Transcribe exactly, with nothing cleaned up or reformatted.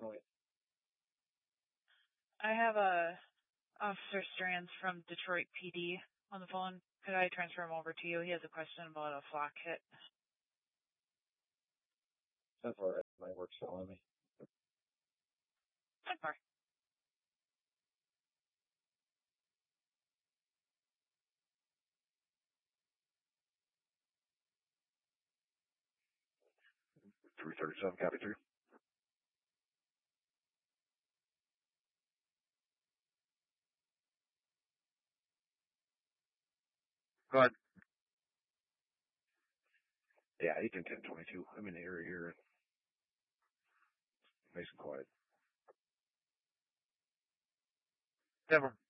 I have a Officer Strands from Detroit P D on the phone. Could I transfer him over to you? He has a question about a flock hit. That's all right. My work's calling me. That's far. three thirty-seven, copy three. Go ahead. Yeah, eight and ten twenty-two. I'm in the area here. Nice and quiet. Never.